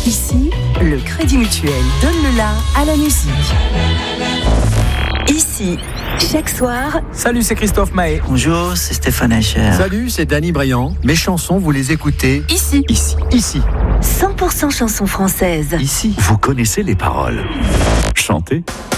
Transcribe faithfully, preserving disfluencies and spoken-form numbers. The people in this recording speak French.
Ici, le Crédit Mutuel donne le la à la musique. Ici, chaque soir... Salut, c'est Christophe Maé. Bonjour, c'est Stéphane Echer. Salut, c'est Danny Briand. Mes chansons, vous les écoutez Ici. Ici. Ici. cent pour cent chansons françaises. Ici. Vous connaissez les paroles. Chantez.